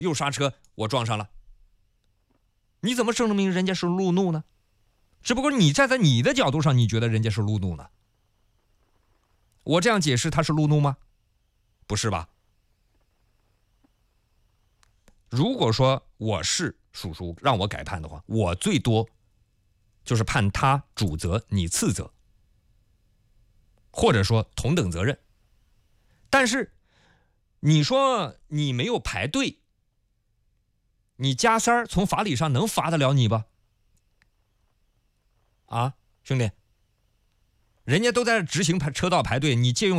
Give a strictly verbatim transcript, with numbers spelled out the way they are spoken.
又刹车，我撞上了。你怎么证明人家是路怒呢？只不过你站在你的角度上，你觉得人家是路怒呢？我这样解释他是路怒吗？不是吧？如果说我是叔叔，让我改判的话，我最多就是判他主责，你次责，或者说同等责任。但是你说你没有排队，你加三儿从法理上能罚得了你吧？啊，兄弟，人家都在执行排车道排队，你借用